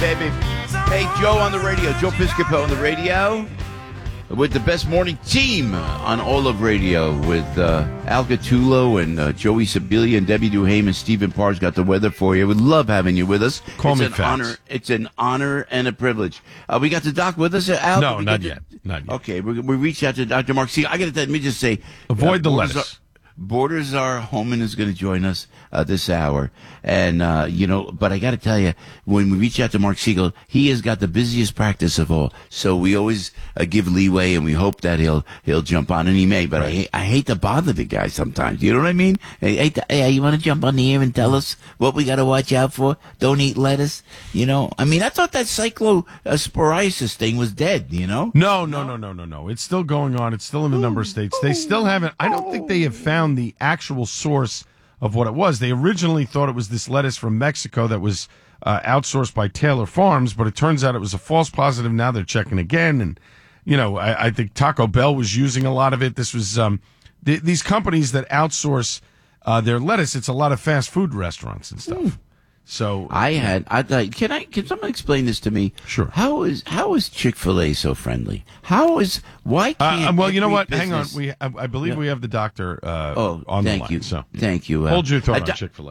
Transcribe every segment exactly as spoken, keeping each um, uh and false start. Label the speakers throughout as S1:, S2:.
S1: baby. Hey, Joe on the radio. Joe Piscopo on the radio with the best morning team on all of radio with uh, Al Gattulo and uh, Joey Sibilia and Debbie Duhame and Stephen Parr's got the weather for you. We love having you with us.
S2: Call
S1: it's
S2: me
S1: an
S2: facts.
S1: honor. It's an honor and a privilege. Uh, we got the doc with us, Al?
S2: No,
S1: we
S2: not
S1: to...
S2: yet. Not yet.
S1: Okay, we, we reached out to Doctor Mark. See, I got to let me just say,
S2: avoid
S1: uh,
S2: the
S1: Borders
S2: lettuce.
S1: Are, Borders are Homan is going to join us uh, this hour, and uh, you know. But I got to tell you, when we reach out to Mark Siegel, he has got the busiest practice of all. So we always uh, give leeway, and we hope that he'll he'll jump on, and he may. But right. I hate, I hate to bother the guy sometimes. You know what I mean? I hate to, hey, you want to jump on the air and tell us what we got to watch out for? Don't eat lettuce. You know. I mean, I thought that cyclosporiasis thing was dead. You know?
S2: No, no, no, no, no, no. It's still going on. It's still in a number of states. They still haven't. I don't think they have found the actual source of what it was. They originally thought it was this lettuce from Mexico that was uh, outsourced by Taylor Farms, but it turns out it was a false positive. Now they're checking again, and you know, I, I think Taco Bell was using a lot of it. This was um, th- these companies that outsource uh, their lettuce. It's a lot of fast food restaurants and stuff. Mm. So
S1: I had I thought can I can someone explain this to me?
S2: Sure.
S1: How is how is Chick-fil-A so friendly? How is why can't
S2: uh, well you know what?
S1: Business...
S2: Hang on. We I, I believe
S1: yeah.
S2: we have the doctor uh,
S1: oh,
S2: on
S1: thank
S2: the line.
S1: You.
S2: So
S1: thank you.
S2: Uh, hold your thought
S1: uh,
S2: on
S1: do-
S2: Chick-fil-A.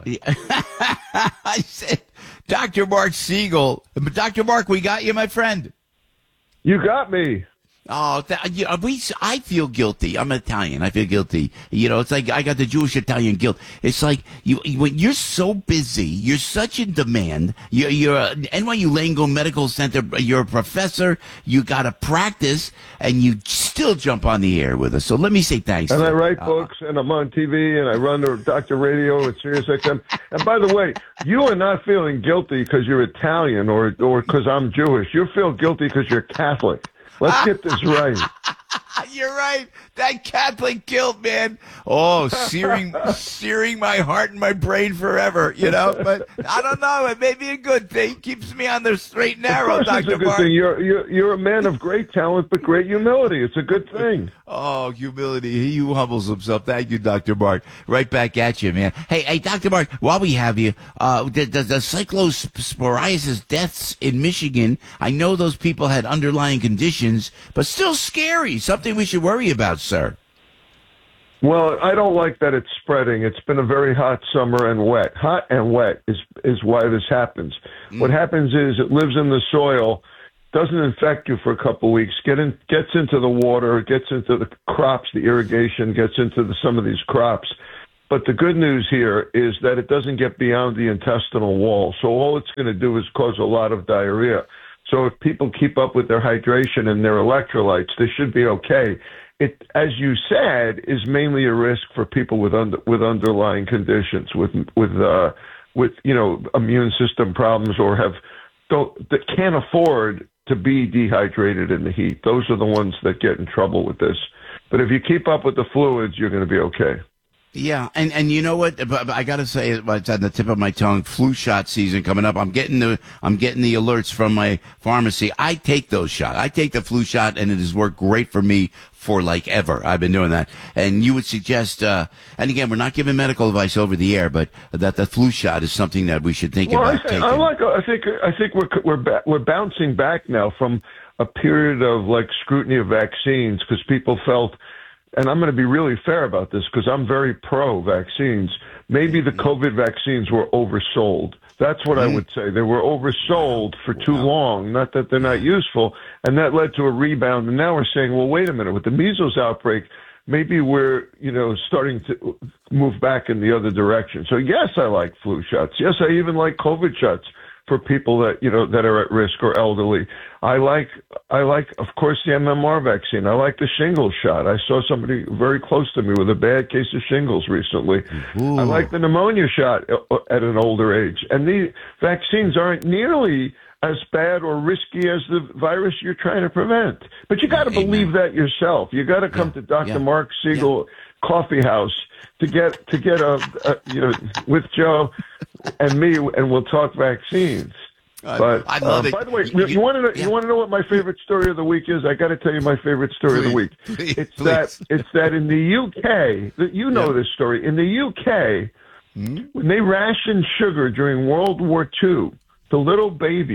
S1: I said, Doctor Mark Siegel, Doctor Mark, we got you, my friend.
S3: You got me.
S1: Oh, that, you know, we, I feel guilty. I'm Italian. I feel guilty. You know, it's like I got the Jewish Italian guilt. It's like you, when you're so busy, you're such in demand. You're, you're a N Y U Langone Medical Center. You're a professor. You got to practice, and you still jump on the air with us. So let me say thanks.
S3: And
S1: to,
S3: I write
S1: uh,
S3: books, and I'm on T V, and I run the Doctor Radio at Sirius X M. And by the way, you are not feeling guilty because you're Italian or or because I'm Jewish. You feel guilty because you're Catholic. Let's get this right.
S1: You're right. That Catholic guilt, man. Oh, searing, searing my heart and my brain forever, you know? But I don't know. It may be a good thing. Keeps me on the straight and narrow,
S3: Of course it's
S1: Doctor
S3: a good
S1: Mark.
S3: thing. You're, you're, you're a man of great talent, but great humility. It's a good thing.
S1: Oh, humility. He who humbles himself. Thank you, Doctor Mark. Right back at you, man. Hey, hey, Doctor Mark, while we have you, uh, the, the, the cyclosporiasis deaths in Michigan, I know those people had underlying conditions, but still scary. Something we should worry about, sir.
S3: Well, I don't like that it's spreading. It's been a very hot summer and wet. Hot and wet is is why this happens. Mm. What happens is it lives in the soil, doesn't infect you for a couple of weeks, get in, gets into the water, gets into the crops, the irrigation, gets into the, some of these crops. But the good news here is that it doesn't get beyond the intestinal wall. So all it's going to do is cause a lot of diarrhea. So if people keep up with their hydration and their electrolytes, they should be okay. It, as you said, is mainly a risk for people with under, with underlying conditions, with with uh, with you know immune system problems, or have don't that can't afford to be dehydrated in the heat. Those are the ones that get in trouble with this. But if you keep up with the fluids, you're going to be okay.
S1: Yeah, and, and you know what? I got to say, it's on the tip of my tongue. Flu shot season coming up. I'm getting the I'm getting the alerts from my pharmacy. I take those shots. I take the flu shot, and it has worked great for me for like ever. I've been doing that. And you would suggest, uh, and again, we're not giving medical advice over the air, but that the flu shot is something that we should think
S3: well,
S1: about
S3: I, think,
S1: taking.
S3: I like. I think I think we're we're ba- we're bouncing back now from a period of like scrutiny of vaccines because people felt. And I'm going to be really fair about this because I'm very pro-vaccines. Maybe the COVID vaccines were oversold. That's what I would say. They were oversold for too long, not that they're not useful, and that led to a rebound. And now we're saying, well, wait a minute, with the measles outbreak, maybe we're, you know, starting to move back in the other direction. So, yes, I like flu shots. Yes, I even like COVID shots for people that, you know, that are at risk or elderly. I like, I like, of course, the M M R vaccine. I like the shingles shot. I saw somebody very close to me with a bad case of shingles recently. Ooh. I like the pneumonia shot at an older age. And the vaccines aren't nearly as bad or risky as the virus you're trying to prevent. But you got to believe that yourself. You got to come yeah. to Doctor Yeah. Mark Siegel yeah. Coffee House to get to get a, a you know with Joe and me, and we'll talk vaccines. But
S1: I love
S3: uh,
S1: it.
S3: By the way, you, you want to know,
S1: yeah.
S3: you want to know what my favorite story of the week is? I got to tell you my favorite story
S1: please,
S3: of the week.
S1: Please,
S3: it's
S1: please.
S3: that it's that in the U K, you know yeah. this story. In the U K, mm-hmm. when they rationed sugar during World War Two to little babies,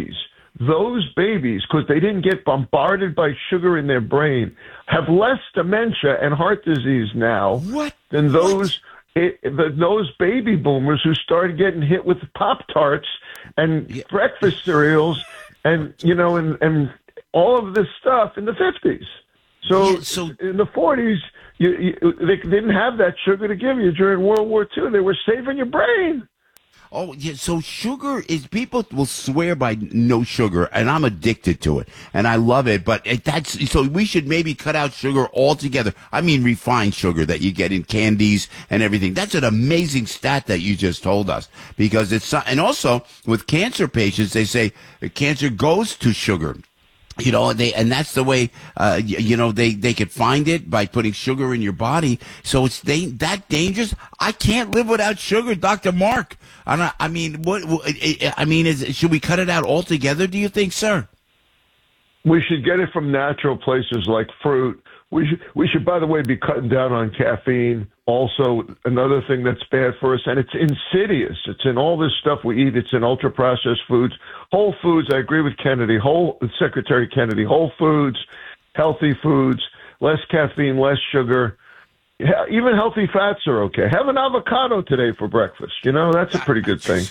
S3: those babies, because they didn't get bombarded by sugar in their brain, have less dementia and heart disease now
S1: What?
S3: than those it, the, those baby boomers who started getting hit with Pop-Tarts and
S1: Yeah.
S3: breakfast cereals and, you know, and, and all of this stuff in the fifties. So,
S1: Yeah, so-
S3: in the forties, you, you, they didn't have that sugar to give you during World War Two. They were saving your brain.
S1: Oh, yeah. So sugar is, people will swear by no sugar, and I'm addicted to it, and I love it. But it, that's, so we should maybe cut out sugar altogether. I mean, refined sugar that you get in candies and everything. That's an amazing stat that you just told us, because it's, and also with cancer patients, they say cancer goes to sugar. You know, they, and that's the way, uh, you, you know, they, they could find it by putting sugar in your body. So it's da- that dangerous. I can't live without sugar, Doctor Mark. And I, I mean, what, what, I mean, is, should we cut it out altogether, do you think, sir?
S3: We should get it from natural places like fruit. We should, we should, by the way, be cutting down on caffeine. Also, another thing that's bad for us, and it's insidious. It's in all this stuff we eat. It's in ultra-processed foods. Whole foods, I agree with Kennedy, whole Secretary Kennedy, whole foods, healthy foods, less caffeine, less sugar. Yeah, even healthy fats are okay. Have an avocado today for breakfast. You know, that's a pretty good thing.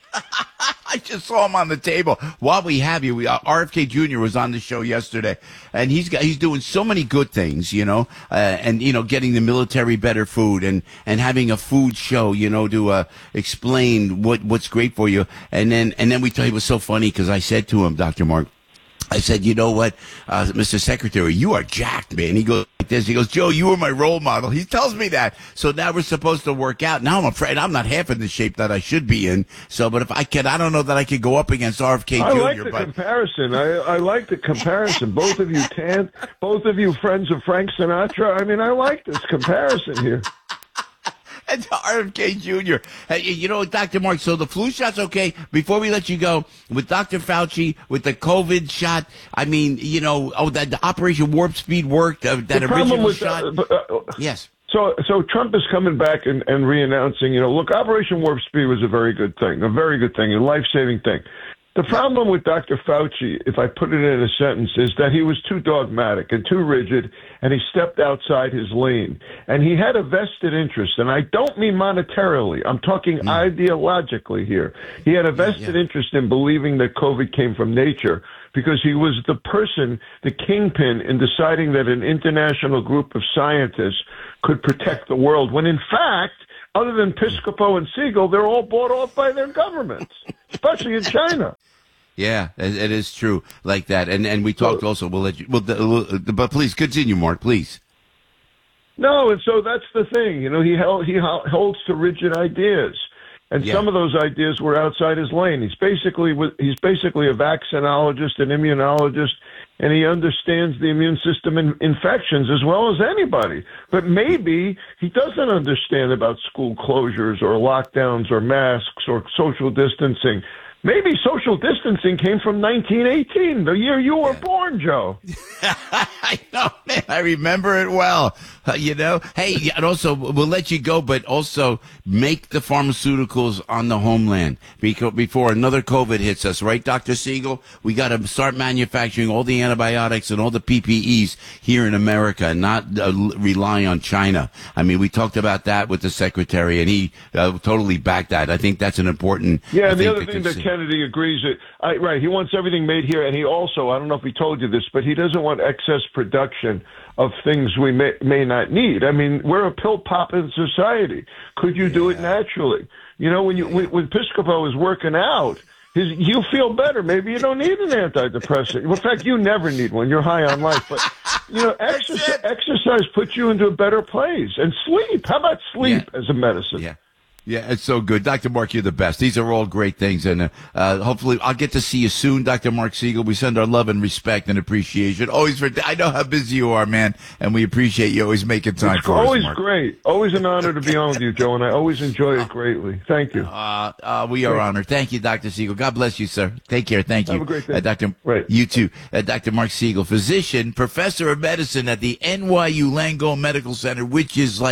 S1: I just saw him on the table. While we have you, we, uh, R F K Junior was on the show yesterday, and he's got, he's doing so many good things, you know, uh, and, you know, getting the military better food and, and having a food show, you know, to, uh, explain what, what's great for you. And then, and then we thought it was so funny because I said to him, Doctor Mark, I said, you know what, uh, Mister Secretary, you are jacked, man. He goes like this. He goes, Joe, you were my role model. He tells me that. So now we're supposed to work out. Now I'm afraid I'm not half in the shape that I should be in. So, but if I can, I don't know that I could go up against R F K
S3: I
S1: Junior
S3: like the
S1: but
S3: comparison. I, I like the comparison. Both of you tan, both of you friends of Frank Sinatra. I mean, I like this comparison here.
S1: and R F K Junior Hey, you know, Doctor Mark, so the flu shot's okay. Before we let you go, with Doctor Fauci, with the COVID shot, I mean, you know, oh, that the Operation Warp Speed worked, uh, that
S3: The problem
S1: original
S3: with
S1: shot.
S3: uh, but, uh,
S1: Yes.
S3: So, so Trump is coming back and, and re-announcing, you know, look, Operation Warp Speed was a very good thing, a very good thing, a life-saving thing. The problem with Doctor Fauci, if I put it in a sentence, is that he was too dogmatic and too rigid, and he stepped outside his lane. And he had a vested interest, and I don't mean monetarily. I'm talking mm. ideologically here. He had a vested yeah. interest in believing that COVID came from nature, because he was the person, the kingpin, in deciding that an international group of scientists could protect the world, when in fact, other than Piscopo and Siegel, they're all bought off by their governments, especially in China.
S1: Yeah, it, it is true like that. And and we talked so, also, we'll let you, well, the, the, but please continue, Mark, please.
S3: No, and so that's the thing. You know, he held, he holds to rigid ideas. And yeah. some of those ideas were outside his lane. He's basically he's basically a vaccinologist, an immunologist, and he understands the immune system and infections as well as anybody. But maybe he doesn't understand about school closures or lockdowns or masks or social distancing. Maybe social distancing came from nineteen eighteen, the year you were yeah. born, Joe.
S1: I know, man. I remember it well. Uh, you know, hey, and also we'll let you go, but also make the pharmaceuticals on the homeland because before another COVID hits us, right, Doctor Siegel? We got to start manufacturing all the antibiotics and all the P P Es here in America, and not uh, rely on China. I mean, we talked about that with the secretary, and he uh, totally backed that. I think that's an important.
S3: Yeah,
S1: I
S3: and the
S1: think
S3: other thing that Kennedy agrees that I, right, he wants everything made here, and he also, I don't know if he told you this, but he doesn't want excess production of things we may, may not need. I mean, we're a pill-popping society. Could you do yeah. it naturally? You know, when you when, when Piscopo is working out, his, you feel better. Maybe you don't need an antidepressant. In fact, you never need one. You're high on life. But, you know, exercise, exercise puts you into a better place. And sleep. How about sleep yeah. as a medicine?
S1: Yeah. Yeah, it's so good. Doctor Mark, you're the best. These are all great things. And uh, uh, hopefully I'll get to see you soon, Doctor Mark Siegel. We send our love and respect and appreciation. Always for, I know how busy you are, man, and we appreciate you always making time
S3: it's
S1: for
S3: always
S1: us, Mark.
S3: Great. Always an honor to be on with you, Joe, and I always enjoy it greatly. Thank you.
S1: Uh, uh, we are honored. Thank you, Doctor Siegel. God bless you, sir. Take care. Thank you.
S3: Have a great day.
S1: Uh, Doctor
S3: Right.
S1: You too. Uh, Doctor Mark Siegel, physician, professor of medicine at the N Y U Langone Medical Center, which is like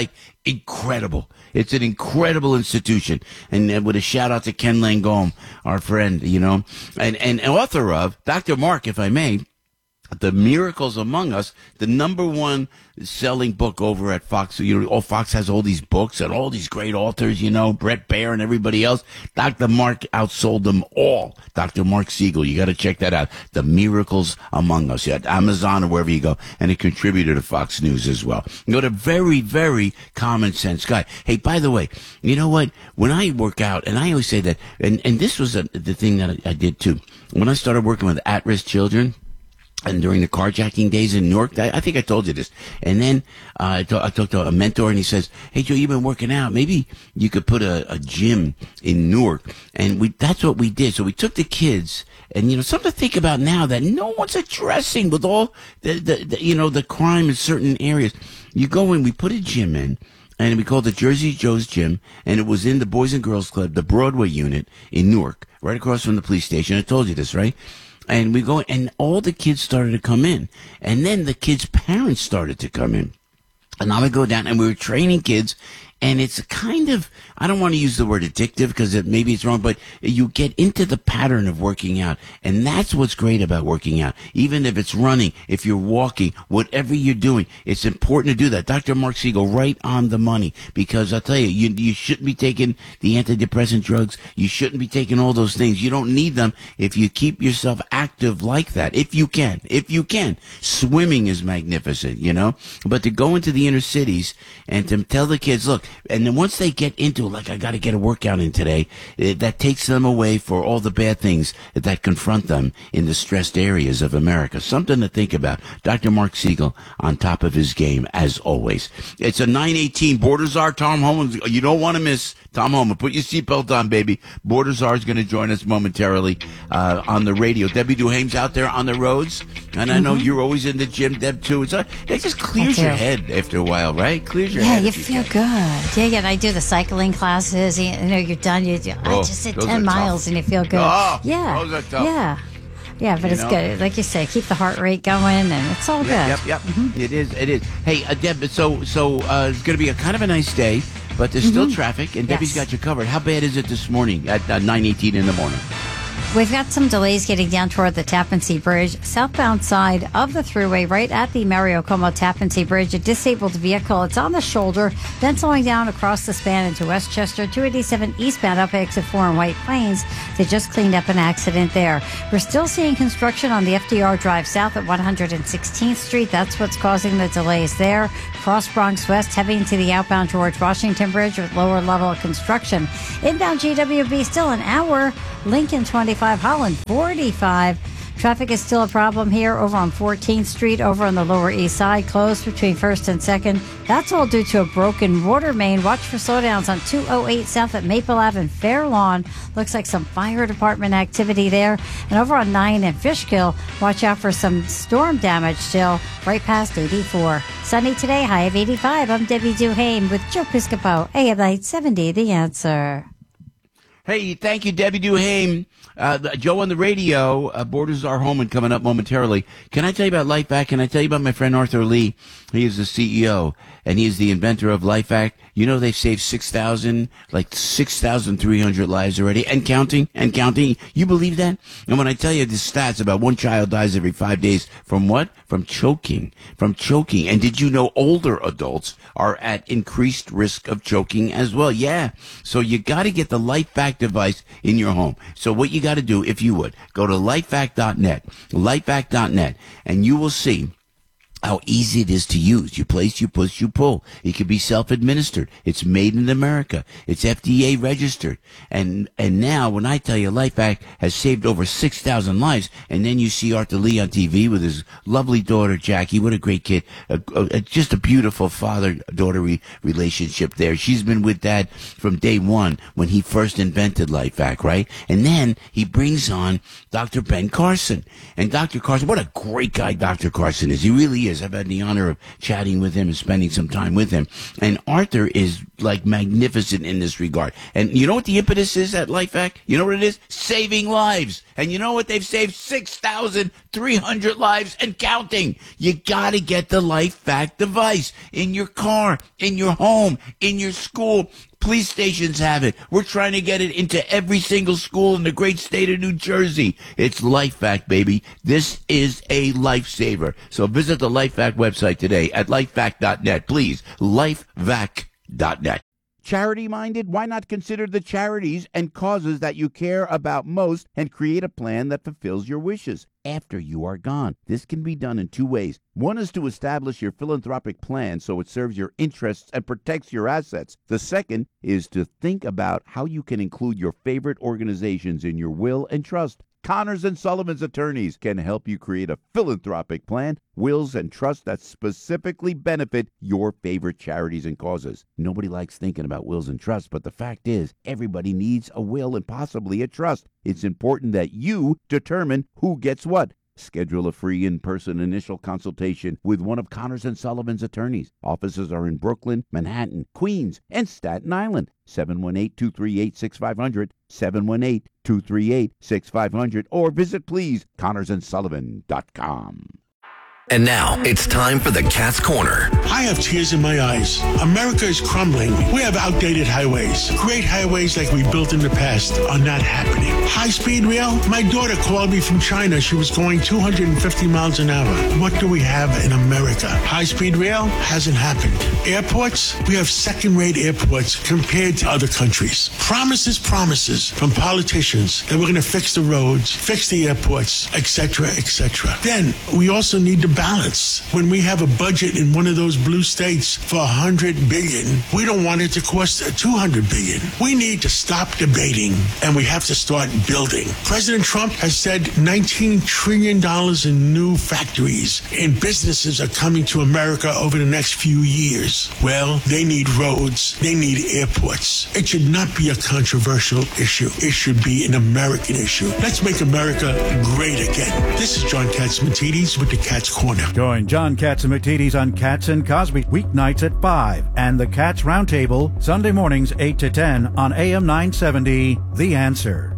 S1: incredible. It's an incredible institution. And uh, with a shout out to Ken Langone, our friend, you know, and, and author of, Doctor Mark, if I may, The Miracles Among Us, the number one selling book over at Fox. You know, all Fox has all these books and all these great authors, you know, Brett Baer and everybody else. Doctor Mark outsold them all. Doctor Mark Siegel, you got to check that out. The Miracles Among Us at Amazon or wherever you go. And a contributor to Fox News as well. You know, a very, very common sense guy. Hey, by the way, you know what? When I work out, and I always say that, and, and this was a, the thing that I, I did too. When I started working with at-risk children, and during the carjacking days in Newark, I, I think I told you this. And then uh, I, talk, I talked to a mentor, and he says, "Hey Joe, you've been working out. Maybe you could put a, a gym in Newark." And we that's what we did. So we took the kids, and you know, something to think about now that no one's addressing with all the, the, the you know the crime in certain areas. You go in, we put a gym in. And we called it Jersey Joe's Gym, and it was in the Boys and Girls Club, the Broadway unit in Newark, right across from the police station. I told you this, right? And we go, and all the kids started to come in. And then the kids' parents started to come in. And I would go down, and we were training kids, and it's kind of, I don't want to use the word addictive because it, maybe it's wrong, but you get into the pattern of working out. And that's what's great about working out. Even if it's running, if you're walking, whatever you're doing, it's important to do that. Doctor Mark Siegel, right on the money. Because I'll tell you, you, you shouldn't be taking the antidepressant drugs. You shouldn't be taking all those things. You don't need them if you keep yourself active like that. If you can. If you can. Swimming is magnificent, you know. But to go into the inner cities and to tell the kids, look, and then once they get into it, like, I got to get a workout in today, it, that takes them away for all the bad things that confront them in the stressed areas of America. Something to think about. Doctor Mark Siegel on top of his game, as always. It's a nine eighteen. Borders are Tom Homan. You don't want to miss Tom Homan. Put your seatbelt on, baby. Borders are is going to join us momentarily uh, on the radio. Debbie Duhame's out there on the roads. And I know mm-hmm. you're always in the gym, Deb, too. It's a, it just clears your head after a while, right? Clears your
S4: yeah,
S1: head.
S4: Yeah, you feel you good. Yeah, yeah, and I do the cycling classes. You know, you're done. You, oh, I just did ten miles, and you feel good.
S1: Oh,
S4: yeah,
S1: those are tough.
S4: Yeah. Yeah, but
S1: you
S4: it's
S1: know?
S4: good. Like you say, keep the heart rate going, and it's all
S1: yep,
S4: good.
S1: Yep, yep. Mm-hmm. It is, it is. Hey, uh, Deb, so so uh, it's going to be a kind of a nice day, but there's mm-hmm. still traffic, and Debbie's
S4: yes.
S1: got you covered. How bad is it this morning at uh, nine eighteen in the morning?
S4: We've got some delays getting down toward the Tappan Zee Bridge, southbound side of the thruway, right at the Mario Como Tappan Zee Bridge. A disabled vehicle. It's on the shoulder, then slowing down across the span into Westchester. two eighty-seven eastbound up exit four in White Plains. They just cleaned up an accident there. We're still seeing construction on the F D R Drive south at one hundred sixteenth Street. That's what's causing the delays there. Cross Bronx West, heading to the outbound George Washington Bridge with lower level of construction. Inbound G W B still an hour. Lincoln twenty-five, Holland forty-five. Traffic is still a problem here over on fourteenth Street, over on the Lower East Side, closed between first and second. That's all due to a broken water main. Watch for slowdowns on two oh eight south at Maple Ave and Fair Lawn. Looks like some fire department activity there. And over on nine and Fishkill, watch out for some storm damage still, right past eighty-four. Sunny today, high of eighty-five. I'm Debbie Duhame with Joe Piscopo, A M nine seventy, The Answer.
S1: Hey, thank you, Debbie Duhame. Uh, Joe on the radio, uh, Borders Are Home and coming up momentarily. Can I tell you about LifeVac? Can I tell you about my friend Arthur Lee? He is the C E O, and he is the inventor of LifeVac. You know they've saved six thousand, like six thousand three hundred lives already, and counting, and counting. You believe that? And when I tell you the stats about one child dies every five days from what? From choking. From choking. And did you know older adults are at increased risk of choking as well? Yeah. So you got to get the LifeVac device in your home. So what you got to do, if you would, go to lifevac dot net, lifevac dot net, and you will see how easy it is to use. You place, you push, you pull. It can be self-administered. It's made in America. It's F D A registered. And and now, when I tell you LifeVac has saved over six thousand lives, and then you see Arthur Lee on T V with his lovely daughter, Jackie. What a great kid. A, a, just a beautiful father-daughter re- relationship there. She's been with Dad from day one when he first invented LifeVac, right? And then he brings on Doctor Ben Carson. And Doctor Carson, what a great guy Doctor Carson is. He really is. I've had the honor of chatting with him and spending some time with him. And Arthur is like magnificent in this regard. And you know what the impetus is at LifeVac? You know what it is? Saving lives. And you know what? They've saved six thousand three hundred lives and counting. You gotta get the LifeVac device in your car, in your home, in your school. Police stations have it. We're trying to get it into every single school in the great state of New Jersey. It's LifeVac, baby. This is a lifesaver. So visit the LifeVac website today at lifevac dot net. Please, lifevac dot net. Charity-minded? Why not consider the charities and causes that you care about most and create a plan that fulfills your wishes after you are gone? This can be done in two ways. One is to establish your philanthropic plan so it serves your interests and protects your assets. The second is to think about how you can include your favorite organizations in your will and trust. Connors and Sullivan's attorneys can help you create a philanthropic plan, wills, and trusts that specifically benefit your favorite charities and causes. Nobody likes thinking about wills and trusts, but the fact is, everybody needs a will and possibly a trust. It's important that you determine who gets what. Schedule a free in-person initial consultation with one of Connors and Sullivan's attorneys. Offices are in Brooklyn, Manhattan, Queens, and Staten Island. seven one eight, two three eight, six five zero zero, seven one eight, two three eight, six five zero zero, or visit, please, connors and sullivan dot com.
S5: And now it's time for the Cat's Corner.
S6: I have tears in my eyes. America is crumbling. We have outdated highways. Great highways like we built in the past are not happening. High-speed rail? My daughter called me from China. She was going two hundred fifty miles an hour. What do we have in America? High-speed rail hasn't happened. Airports? We have second-rate airports compared to other countries. Promises, promises from politicians that we're going to fix the roads, fix the airports, et cetera, et cetera. Then we also need to balance. When we have a budget in one of those blue states for one hundred billion dollars, we don't want it to cost two hundred billion dollars. We need to stop debating and we have to start building. President Trump has said nineteen trillion dollars in new factories and businesses are coming to America over the next few years. Well, they need roads. They need airports. It should not be a controversial issue. It should be an American issue. Let's make America great again. This is John Catsimatidis with the Cat's Corner.
S7: Join John Catsimatidis on Cats and Cosby weeknights at five and the Cats Roundtable Sunday mornings eight to ten on A M nine seventy The Answer.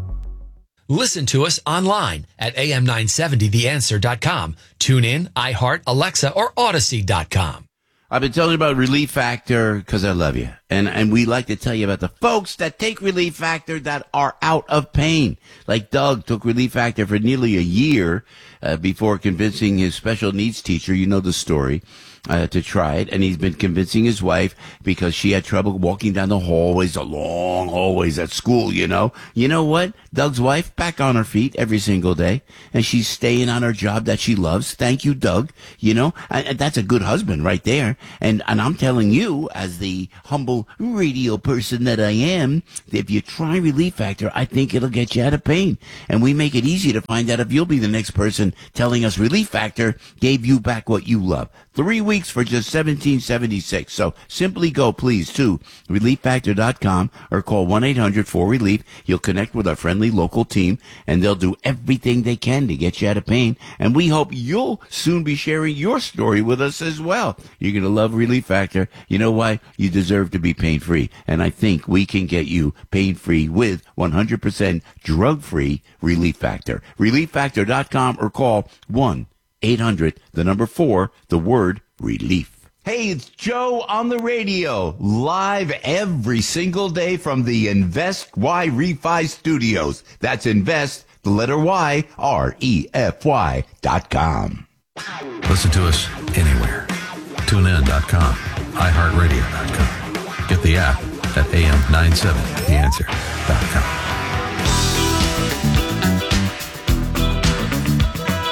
S8: Listen to us online at A M nine seventy the answer dot com. Tune in, iHeart, Alexa, or Odyssey dot com.
S1: I've been telling you about Relief Factor because I love you. And and we like to tell you about the folks that take Relief Factor that are out of pain. Like Doug took Relief Factor for nearly a year uh, before convincing his special needs teacher, you know the story, uh, to try it. And he's been convincing his wife because she had trouble walking down the hallways, the long hallways at school, you know. You know what? Doug's wife back on her feet every single day. And she's staying on her job that she loves. Thank you, Doug. You know, and, and that's a good husband right there. And, and I'm telling you, as the humble radio person that I am, if you try Relief Factor, I think it'll get you out of pain. And we make it easy to find out if you'll be the next person telling us Relief Factor gave you back what you love. Three weeks for just seventeen seventy-six. So simply go, please, to relief factor dot com or call one eight hundred four relief. You'll connect with our friendly local team, and they'll do everything they can to get you out of pain. And we hope you'll soon be sharing your story with us as well. You're going to love Relief Factor. You know why? You deserve to be pain-free. And I think we can get you pain-free with one hundred percent drug-free Relief Factor. relief factor dot com or call one eight hundred, the number four, the word relief. Hey, it's Joe on the radio, live every single day from the Invest Y Refi Studios. That's Invest, the letter Y, R E F Y dot com.
S9: Listen to us anywhere. tune in dot com, i heart radio dot com. Get the app at A M nine seventy the answer dot com.
S1: Hey,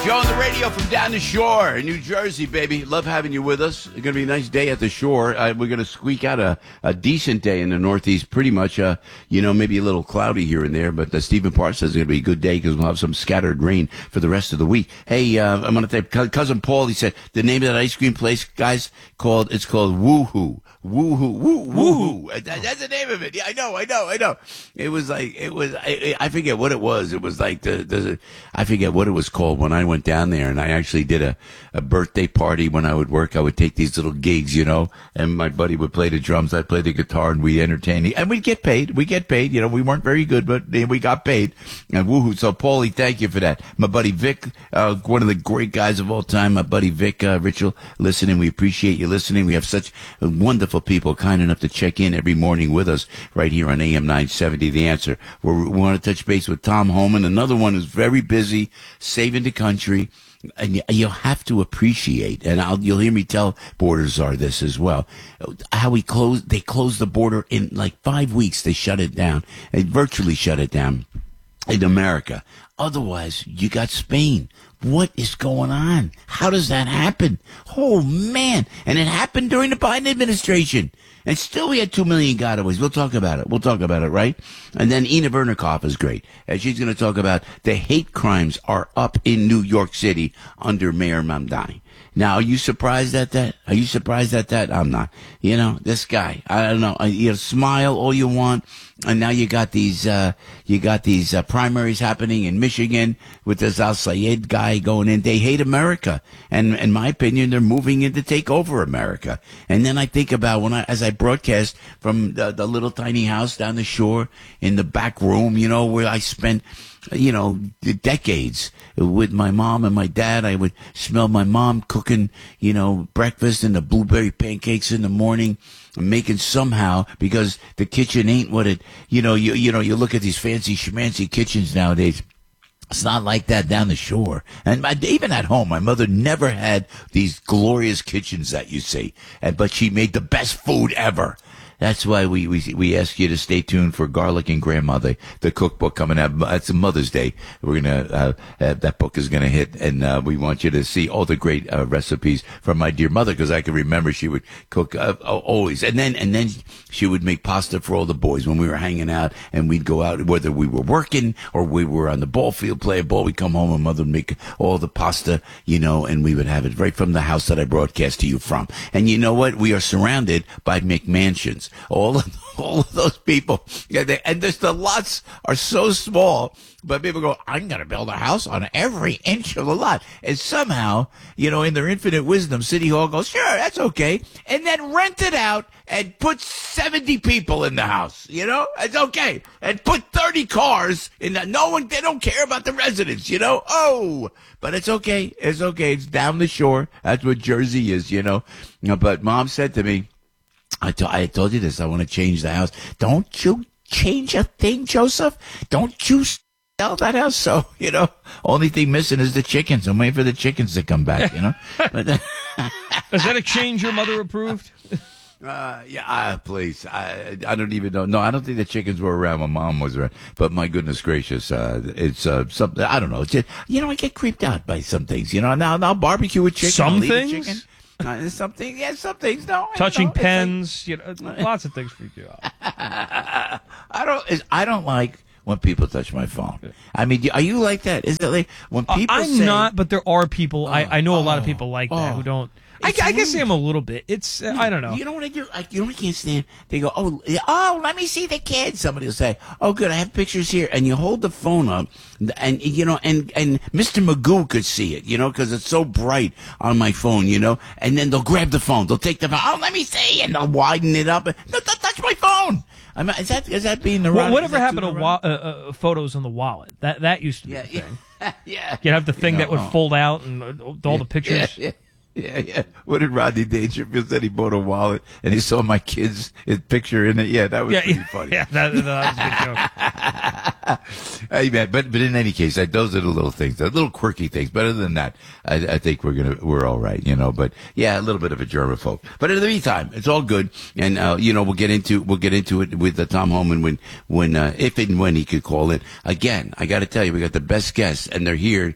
S1: Joe on the radio from down the shore in New Jersey, baby. Love having you with us. It's going to be a nice day at the shore. Uh, we're going to squeak out a, a decent day in the Northeast. Pretty much, uh, you know, maybe a little cloudy here and there. But uh, Stephen Parr says it's going to be a good day because we'll have some scattered rain for the rest of the week. Hey, uh, I'm going to thank Cousin Paul. He said the name of that ice cream place, guys, called it's called Woohoo. Woohoo, woo, woohoo. That, that's the name of it. Yeah, I know, I know, I know. It was like, it was, I, I forget what it was. It was like the, the, I forget what it was called when I went down there, and I actually did a, a birthday party when I would work. I would take these little gigs, you know, and my buddy would play the drums. I'd play the guitar, and we entertain. And we'd get paid. We get paid. You know, we weren't very good, but we got paid. And woohoo. So, Paulie, thank you for that. My buddy Vic, uh, one of the great guys of all time, my buddy Vic, uh, Richel, listening. We appreciate you listening. We have such wonderful people kind enough to check in every morning with us right here on A M nine seventy, The Answer. We're, we want to touch base with Tom Homan. Another one who's very busy saving the country. And you, you'll have to appreciate, and I'll, you'll hear me tell Borders are this as well, how we close, they closed the border in like five weeks. They shut it down. They virtually shut it down in America. Otherwise, you got Spain. What is going on? How does that happen? Oh, man. And it happened during the Biden administration. And still we had two million gotaways. We'll talk about it. We'll talk about it, right? And then Ina Vernikov is great. And she's going to talk about the hate crimes are up in New York City under Mayor Mamdani. Now, are you surprised at that? Are you surprised at that? I'm not. You know, this guy, I don't know. You smile all you want. And now you got these, uh, you got these uh, primaries happening in Michigan with this Al Sayed guy going in. They hate America. And in my opinion, they're moving in to take over America. And then I think about when I, as I broadcast from the, the little tiny house down the shore in the back room, you know, where I spent, you know, decades with my mom and my dad. I would smell my mom cooking, you know, breakfast and the blueberry pancakes in the morning, making somehow, because the kitchen ain't what it, you know, you, you know, you look at these fancy schmancy kitchens nowadays. It's not like that down the shore. And my, even at home, my mother never had these glorious kitchens that you see. And, but she made the best food ever. That's why we, we we ask you to stay tuned for Garlic and Grandmother, the cookbook coming out. It's Mother's Day. We're gonna uh, uh, that book is gonna hit, and uh, we want you to see all the great uh, recipes from my dear mother, because I can remember she would cook uh, always, and then and then she would make pasta for all the boys when we were hanging out, and we'd go out whether we were working or we were on the ball field playing ball. We'd come home and Mother would make all the pasta, you know, and we would have it right from the house that I broadcast to you from. And you know what? We are surrounded by McMansions. All of, all of those people, yeah, they, and just the lots are so small, but people go, I'm going to build a house on every inch of the lot. And somehow, you know, in their infinite wisdom, City Hall goes, sure, that's okay. And then rent it out and put seventy people in the house. You know, it's okay. And put thirty cars in the, no one, they don't care about the residents, you know? Oh, but it's okay. It's okay. It's down the shore. That's what Jersey is, you know? But Mom said to me, I, to, I told you this, I want to change the house. Don't you change a thing, Joseph? Don't you sell that house? So, you know, only thing missing is the chickens. I'm waiting for the chickens to come back, you know. But,
S10: is that a change your mother approved?
S1: Uh, yeah, uh, please. I, I don't even know. No, I don't think the chickens were around when Mom was around. But my goodness gracious, uh, it's, uh, something, I don't know. It's just, you know, I get creeped out by some things, you know. Now, now barbecue with chicken.
S10: Some
S1: I'll eat
S10: things?
S1: a chicken. Uh, something, yeah, some things. No,
S10: touching
S1: know,
S10: pens, like, you know, lots of things freak you out.
S1: I don't. I don't like when people touch my phone. I mean, are you like that? Is it like when people?
S10: Uh, I'm
S1: say,
S10: not, but there are people.
S1: Oh,
S10: I, I know a lot of
S1: oh,
S10: people like
S1: oh,
S10: that who don't. I, I guess I am a little bit. It's uh, I don't know.
S1: You know what I do? Like, you know what I can't stand? They go, oh, oh, let me see the kids. Somebody will say, oh, good, I have pictures here, and you hold the phone up, and you know, and and Mister Magoo could see it, you know, because it's so bright on my phone, you know, and then they'll grab the phone, they'll take the phone, oh, let me see, and they'll widen it up. No, don't touch my phone. I mean, is that is that being the
S10: well, whatever happened to wa- uh, uh, photos on the wallet? That that used to be
S1: yeah,
S10: the thing.
S1: Yeah, yeah.
S10: You'd have the thing
S1: you know,
S10: that would
S1: oh.
S10: fold out and uh, all
S1: yeah,
S10: the pictures.
S1: Yeah, yeah. Yeah, yeah. What did Rodney Dangerfield said? He bought a wallet and he saw my kid's his picture in it. Yeah, that was
S10: yeah,
S1: pretty
S10: yeah,
S1: funny.
S10: Yeah, that, that was a
S1: good joke. Hey, man, but but in any case, those are the little things, the little quirky things. But other than that, I, I think we're gonna we're all right, you know. But yeah, a little bit of a germaphobe. But in the meantime, it's all good, and uh, you know, we'll get into we'll get into it with uh, Tom Homan when when uh, if and when he could call in again. I got to tell you, we got the best guests, and they're here.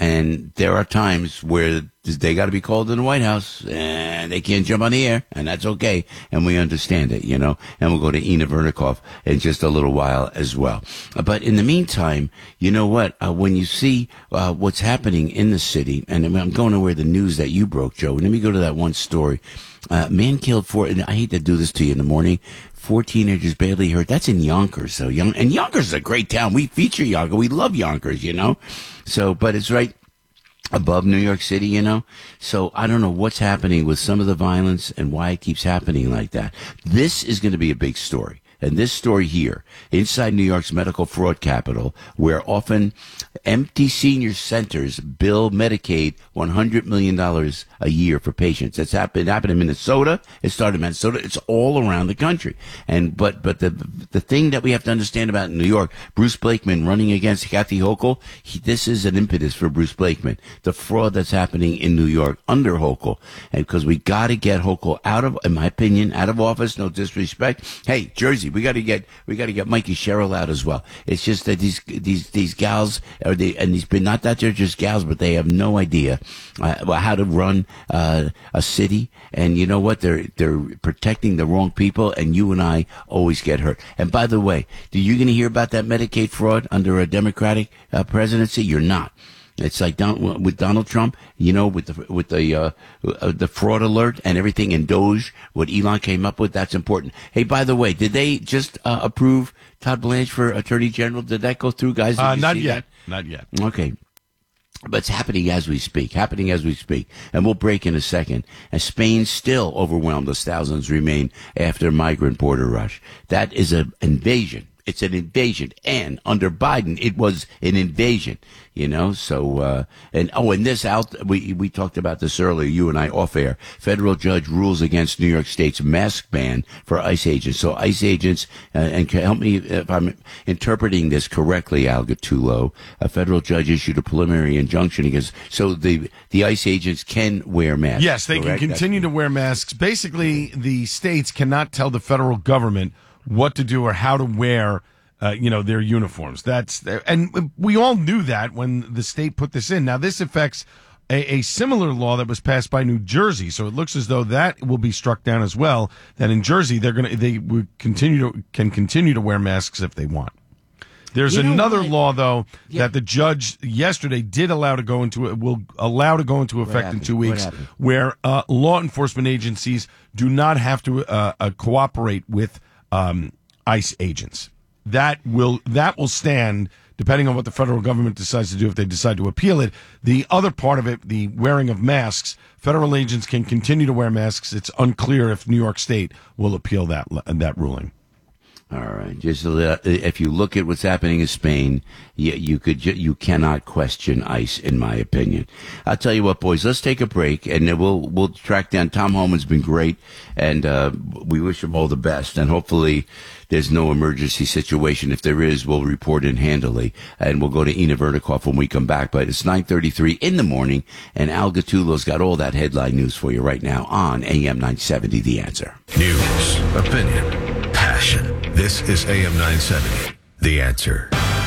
S1: And there are times where they got to be called in the White House, and they can't jump on the air, and that's okay. And we understand it, you know. And we'll go to Ina Vernikov in just a little while as well. But in the meantime, you know what? Uh, when you see uh, what's happening in the city, and I'm going to where the news that you broke, Joe. Let me go to that one story. Uh, man killed four, and I hate to do this to you in the morning. Four teenagers badly hurt. That's in Yonkers, so young, and Yonkers is a great town. We feature Yonkers. We love Yonkers, you know. So, but it's right above New York City, you know. So I don't know what's happening with some of the violence and why it keeps happening like that. This is going to be a big story. And this story here, inside New York's medical fraud capital, where often empty senior centers bill Medicaid one hundred million dollars a year for patients. It's happened, it happened in Minnesota. It started in Minnesota. It's all around the country. And, but, but the, the thing that we have to understand about New York, Bruce Blakeman running against Kathy Hochul, he, this is an impetus for Bruce Blakeman. The fraud that's happening in New York under Hochul. And because we got to get Hochul out of, in my opinion, out of office, no disrespect. Hey, Jersey, we got to get, we got to get Mikey Sherrill out as well. It's just that these, these, these gals, are they, and these, not that they're just gals, but they have no idea uh, how to run uh, a city. And you know what? They're, they're protecting the wrong people, and you and I always get hurt. And by the way, are you going to hear about that Medicaid fraud under a Democratic uh, presidency? You're not. It's like Don, with Donald Trump, you know, with the with the uh, uh, the fraud alert and everything in Doge, what Elon came up with, that's important. Hey, by the way, did they just uh, approve Todd Blanche for Attorney General? Did that go through, guys? Did
S2: Uh,
S1: you
S2: not
S1: see
S2: yet.
S1: that?
S2: Not yet.
S1: Okay. But it's happening as we speak, happening as we speak. And we'll break in a second. And Spain still overwhelmed as thousands remain after migrant border rush. That is an invasion. It's an invasion. And under Biden, it was an invasion, you know, so, uh, and, oh, and this out, we, we talked about this earlier, you and I off air. Federal judge rules against New York State's mask ban for ICE agents. So ICE agents, uh, and can help me if I'm interpreting this correctly, Al Gattulo, a federal judge issued a preliminary injunction against, so the, the ICE agents can wear masks.
S2: Yes, they
S1: correct?
S2: can continue
S1: That's,
S2: to wear masks. Basically, the states cannot tell the federal government what to do or how to wear, uh, you know, their uniforms. That's, and we all knew that when the state put this in. Now, this affects a, a similar law that was passed by New Jersey, so it looks as though that will be struck down as well. That in Jersey, they're going to, they would continue to, can continue to wear masks if they want. There's
S1: You know
S2: another
S1: what?
S2: law, though,
S1: Yeah.
S2: that the judge yesterday did allow to go into, will allow to go into effect in
S1: happened?
S2: two
S1: What
S2: weeks,
S1: happened?
S2: where uh, law enforcement agencies do not have to uh, uh, cooperate with um, ICE agents. That will that will stand depending on what the federal government decides to do if they decide to appeal it. The other part of it, the wearing of masks, federal agents can continue to wear masks. It's unclear if New York State will appeal that that ruling.
S1: all right. Just a little, if you look at what's happening in Spain, you, you could ju- you cannot question ICE, in my opinion. I'll tell you what, boys. Let's take a break, and then we'll we'll track down. Tom Homan's been great, and uh, we wish him all the best. And hopefully, there's no emergency situation. If there is, we'll report in handily, and we'll go to Ina Vernikov when we come back. But it's nine thirty-three in the morning, and Al Gattulo's got all that headline news for you right now on A M nine seventy. The Answer.
S5: News, opinion, passion. This is A M nine seventy, The Answer.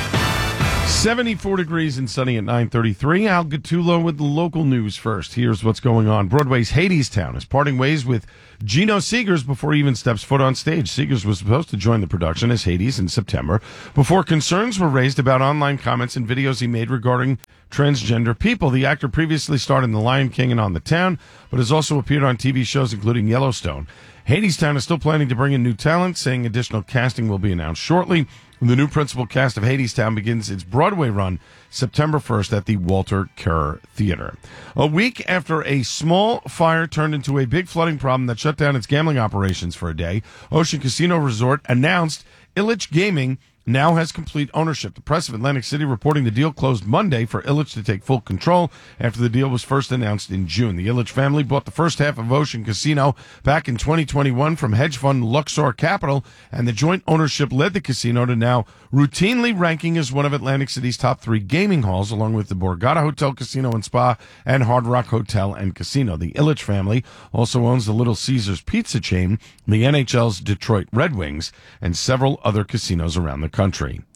S2: seventy-four degrees and sunny at nine thirty-three. Al Gattulo with the local news first. Here's what's going on. Broadway's Hadestown is parting ways with Gino Seegers before he even steps foot on stage. Seegers was supposed to join the production as Hades in September before concerns were raised about online comments and videos he made regarding transgender people. The actor previously starred in The Lion King and On the Town, but has also appeared on T V shows including Yellowstone. Hadestown is still planning to bring in new talent, saying additional casting will be announced shortly. The new principal cast of Hadestown begins its Broadway run September first at the Walter Kerr Theater. A week after a small fire turned into a big flooding problem that shut down its gambling operations for a day, Ocean Casino Resort announced Ilitch Gaming now has complete ownership. The Press of Atlantic City reporting the deal closed Monday for Ilitch to take full control after the deal was first announced in June. The Ilitch family bought the first half of Ocean Casino back in twenty twenty-one from hedge fund Luxor Capital, and the joint ownership led the casino to now routinely ranking as one of Atlantic City's top three gaming halls, along with the Borgata Hotel, Casino and Spa, and Hard Rock Hotel and Casino. The Ilitch family also owns the Little Caesars pizza chain, the N H L's Detroit Red Wings, and several other casinos around the country.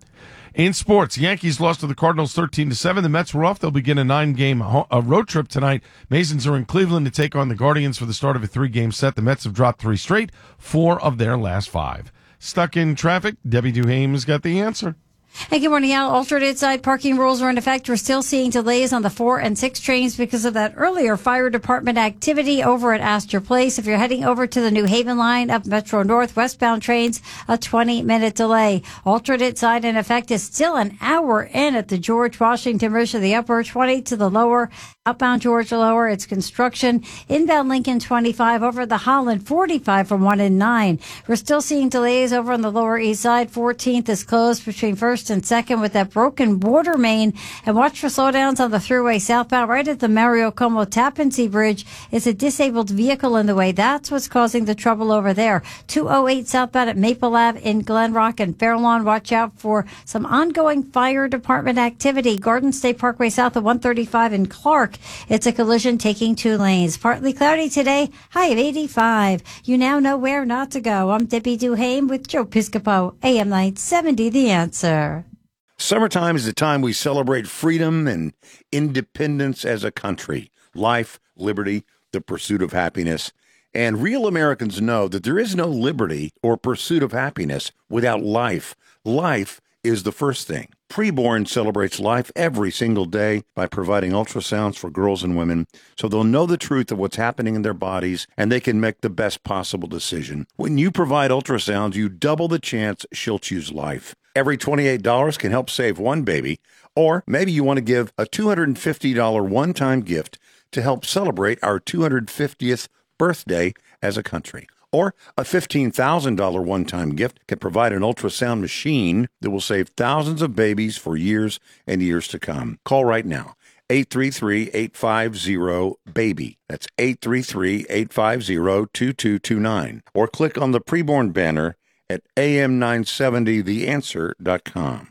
S2: In sports, Yankees lost to the Cardinals thirteen to seven. The Mets were off. They'll begin a nine-game ho- a road trip tonight. Masons are in Cleveland to take on the Guardians for the start of a three-game set. The Mets have dropped three straight, four of their last five. Stuck in traffic, Debbie Duhame's got the answer.
S4: Hey, good morning, Al. Alternate side parking rules are in effect. We're still seeing delays on the four and six trains because of that earlier fire department activity over at Astor Place. If you're heading over to the New Haven line of Metro North westbound trains, a twenty minute delay. Alternate side in effect is still an hour in at the George Washington Bridge to the upper, twenty to the lower. Outbound Georgia lower, it's construction. Inbound Lincoln twenty-five over the Holland, forty-five from one and nine. We're still seeing delays over on the lower east side. fourteenth is closed between first and second with that broken water main. And watch for slowdowns on the thruway southbound right at the Mario Como Tappan Zee Bridge. It's a disabled vehicle in the way. That's what's causing the trouble over there. two oh eight southbound at Maple Ave in Glen Rock and Fairlawn. Watch out for some ongoing fire department activity. Garden State Parkway south of one thirty-five in Clark. It's a collision taking two lanes. Partly cloudy today, high of eighty-five. You now know where not to go. I'm Debbie Duhame with Joe Piscopo, A M nine seventy, The Answer.
S11: Summertime is the time we celebrate freedom and independence as a country. Life, liberty, the pursuit of happiness. And real Americans know that there is no liberty or pursuit of happiness without life. Life is the first thing. Preborn celebrates life every single day by providing ultrasounds for girls and women so they'll know the truth of what's happening in their bodies and they can make the best possible decision. When you provide ultrasounds, you double the chance she'll choose life. Every twenty-eight dollars can help save one baby, or maybe you want to give a two hundred fifty dollars one-time gift to help celebrate our two hundred fiftieth birthday as a country. Or a fifteen thousand dollars one-time gift can provide an ultrasound machine that will save thousands of babies for years and years to come. Call right now, eight three three, eight five zero, BABY. That's eight three three, eight five zero, two two two nine. Or click on the preborn banner at A M nine seventy the answer dot com.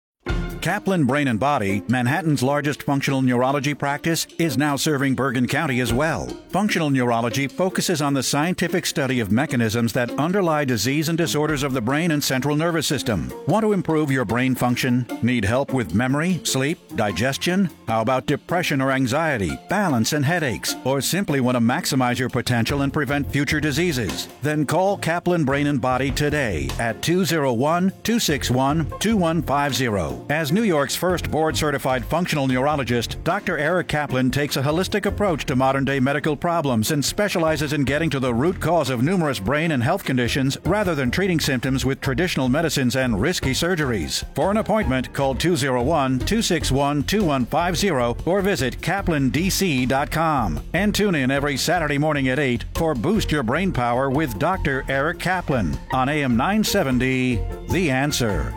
S7: Kaplan Brain and Body, Manhattan's largest functional neurology practice, is now serving Bergen County as well. Functional neurology focuses on the scientific study of mechanisms that underlie disease and disorders of the brain and central nervous system. Want to improve your brain function? Need help with memory, sleep, digestion? How about depression or anxiety, balance and headaches? Or simply want to maximize your potential and prevent future diseases? Then call Kaplan Brain and Body today at two oh one, two six one, two one five zero. As New York's first board-certified functional neurologist, Doctor Eric Kaplan takes a holistic approach to modern-day medical problems and specializes in getting to the root cause of numerous brain and health conditions rather than treating symptoms with traditional medicines and risky surgeries. For an appointment, call two oh one, two six one, two one five zero or visit kaplan d c dot com. And tune in every Saturday morning at eight for Boost Your Brain Power with Doctor Eric Kaplan on A M nine seventy, The Answer.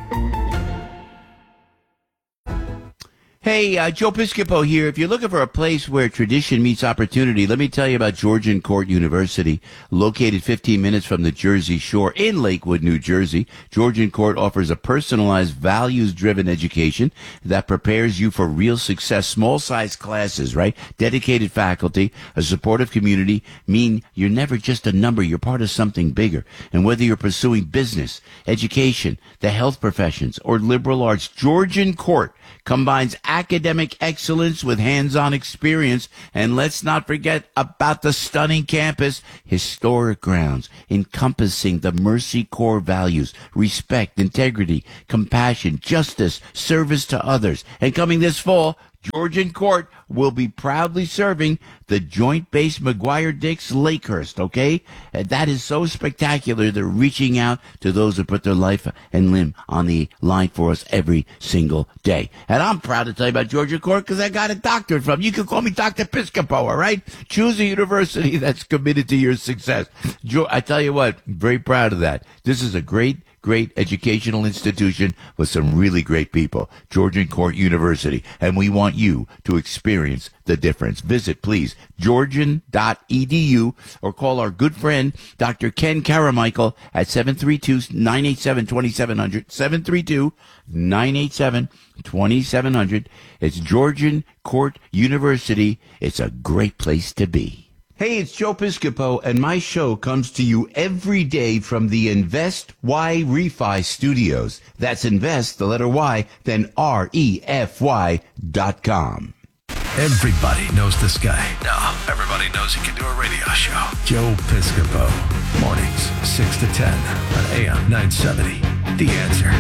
S1: Hey, uh, Joe Piscopo here. If you're looking for a place where tradition meets opportunity, let me tell you about Georgian Court University. Located fifteen minutes from the Jersey Shore in Lakewood, New Jersey, Georgian Court offers a personalized, values-driven education that prepares you for real success. Small-sized classes, right? Dedicated faculty, a supportive community mean you're never just a number. You're part of something bigger. And whether you're pursuing business, education, the health professions, or liberal arts, Georgian Court combines academic excellence with hands-on experience. And let's not forget about the stunning campus, historic grounds encompassing the Mercy core values: respect, integrity, compassion, justice, service to others. And coming this fall, Georgian Court will be proudly serving the Joint Base McGuire-Dix Lakehurst, okay? And that is so spectacular. They're reaching out to those who put their life and limb on the line for us every single day. And I'm proud to tell you about Georgian Court because I got a doctorate from. You can call me Doctor Piscopo, all right? Choose a university that's committed to your success. I tell you what, I'm very proud of that. This is a great Great educational institution with some really great people, Georgian Court University, and we want you to experience the difference. Visit, please, georgian dot e d u or call our good friend, Doctor Ken Caramichael, at seven three two, nine eight seven, two seven zero zero, seven three two, nine eight seven, two seven zero zero. It's Georgian Court University. It's a great place to be. Hey, it's Joe Piscopo, and my show comes to you every day from the Invest Y Refi Studios. That's Invest, the letter Y, then R E F Y dot com.
S5: Everybody knows this guy. No, everybody knows he can do a radio show. Joe Piscopo. Mornings, six to ten on A M nine seventy. The Answer.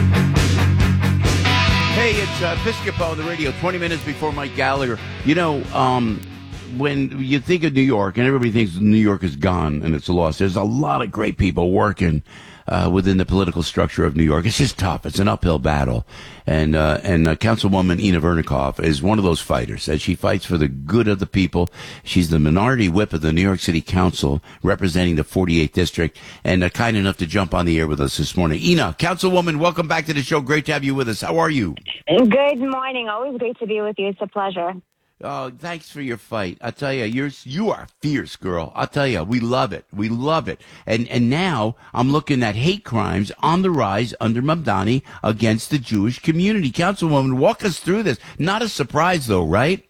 S1: Hey, it's uh, Piscopo on the radio, twenty minutes before Mike Gallagher. You know, um... when you think of New York, and everybody thinks New York is gone and it's a loss, there's a lot of great people working uh, within the political structure of New York. It's just tough. It's an uphill battle. And uh, and uh, Councilwoman Ina Vernikov is one of those fighters. As she fights for the good of the people. She's the minority whip of the New York City Council, representing the forty-eighth District, and uh, kind enough to jump on the air with us this morning. Ina, Councilwoman, welcome back to the show. Great to have you with us. How are you?
S12: Good morning. Always great to be with you. It's a pleasure.
S1: Oh, thanks for your fight. I tell you, you're you are fierce, girl. I tell you, we love it. We love it. And and now I'm looking at hate crimes on the rise under Mamdani against the Jewish community. Councilwoman, walk us through this. Not a surprise, though, right?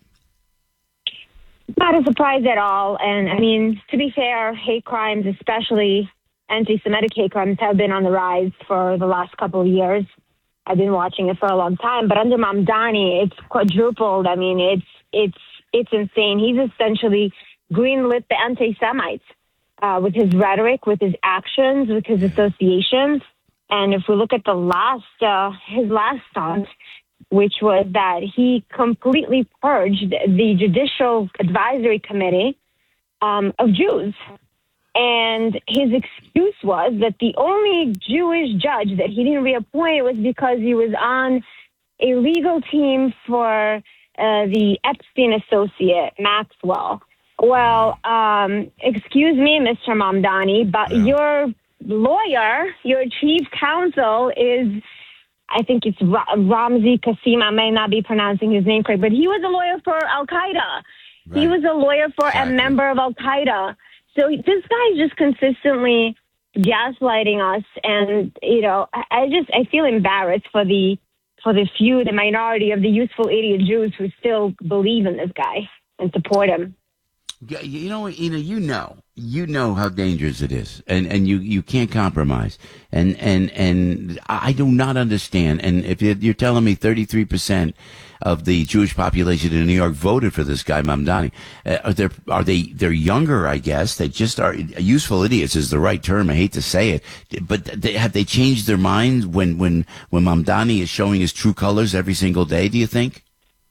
S12: Not a surprise at all. And I mean, to be fair, hate crimes, especially anti-Semitic hate crimes, have been on the rise for the last couple of years. I've been watching it for a long time, but under Mamdani, it's quadrupled. I mean, it's it's it's insane. He's essentially greenlit the anti-Semites uh, with his rhetoric, with his actions, with his associations. And if we look at the last uh, his last stunt, which was that he completely purged the Judicial Advisory Committee um, of Jews. And his excuse was that the only Jewish judge that he didn't reappoint was because he was on a legal team for uh, the Epstein associate, Maxwell. Well, um, excuse me, Mister Mamdani, but yeah. your lawyer, your chief counsel is, I think it's Ra- Ramzi Kassim. I may not be pronouncing his name correct, but he was a lawyer for Al-Qaeda. Right. He was a lawyer for exactly. a member of Al-Qaeda. So this guy's just consistently gaslighting us, and you know, I, I just I feel embarrassed for the for the few, the minority of the useful idiot Jews who still believe in this guy and support him.
S1: You know, Ina, you know, you know how dangerous it is, and and you, you can't compromise, and and and I do not understand. And if you're telling me thirty-three percent of the Jewish population in New York voted for this guy Mamdani, uh, are they are they they're younger? I guess they just are. Useful idiots is the right term. I hate to say it, but they, have they changed their minds when when when Mamdani is showing his true colors every single day? Do you think?